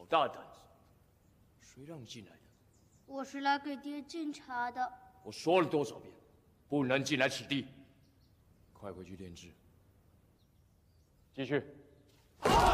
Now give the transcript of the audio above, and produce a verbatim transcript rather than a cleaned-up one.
大胆子！谁让你进来的？ 我是来给爹敬茶的。 我说了多少遍，不能进来此地！快回去炼制。继续。